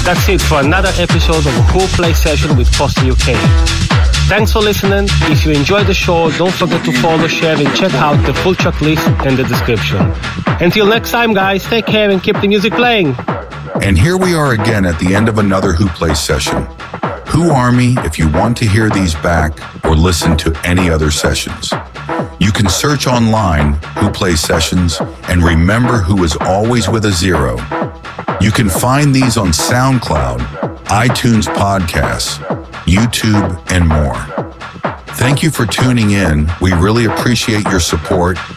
That's it for another episode of Who Play Session with Foster UK. Thanks for listening. If you enjoyed the show, don't forget to follow, share, and check out the full track list in the description. Until next time, guys, take care and keep the music playing. And here we are again at the end of another Who Plays session. Who Army if you want to hear these back or listen to any other sessions. You can search online Who Plays Sessions and remember who is always with a 0. You can find these on SoundCloud, iTunes Podcasts, YouTube, and more. Thank you for tuning in. We really appreciate your support